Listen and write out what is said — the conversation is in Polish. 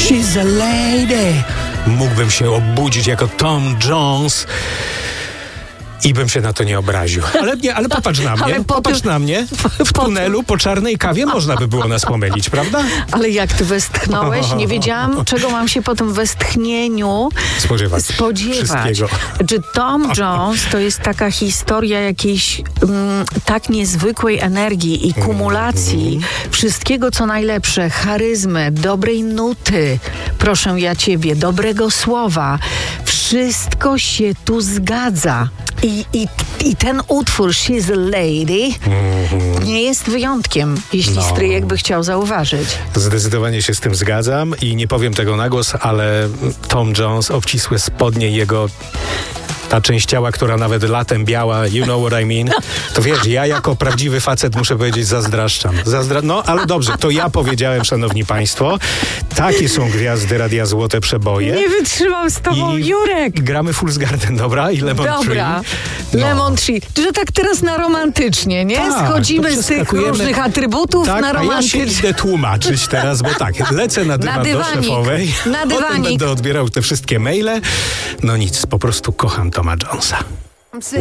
She's a lady. Mógłbym się obudzić jako Tom Jones i bym się na to nie obraził. Ale popatrz na mnie. Popatrz na mnie. W tunelu po czarnej kawie można by było nas pomylić, prawda? Ale jak ty westchnąłeś, nie wiedziałam, czego mam się po tym westchnieniu spodziewać. Wszystkiego. Czy Tom Jones to jest taka historia jakiejś tak niezwykłej energii i kumulacji wszystkiego, co najlepsze, charyzmy, dobrej nuty, proszę ja ciebie, dobrego słowa. Wszystko się tu zgadza. I ten utwór She's a Lady nie jest wyjątkiem, jeśli stryjek by chciał zauważyć. Zdecydowanie się z tym zgadzam i nie powiem tego na głos, ale Tom Jones, obcisłe spodnie, jego ta część ciała, która nawet latem biała, you know what I mean, to wiesz, ja jako prawdziwy facet muszę powiedzieć, zazdraszczam. No, ale dobrze, to ja powiedziałem, szanowni państwo, takie są gwiazdy Radia Złote Przeboje. Nie wytrzymam z tobą, Jurek. Gramy Fool's Garden, dobra? I Lemon Tree. Lemon Tree. Że tak teraz na romantycznie, nie? Tak, schodzimy z tych różnych atrybutów na romantycznie. A ja się idę tłumaczyć teraz, bo tak, lecę na dywan do szefowej, potem będę odbierał te wszystkie maile. No nic, po prostu kocham Toma Jonesa.